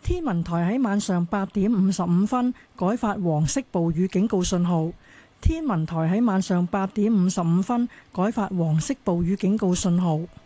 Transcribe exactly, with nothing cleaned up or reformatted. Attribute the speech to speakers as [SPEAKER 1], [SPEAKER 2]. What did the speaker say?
[SPEAKER 1] 天文台喺晚上八點五十五分改發黃色暴雨警告信號。天文台喺晚上八點五十五分改發黃色暴雨警告信號。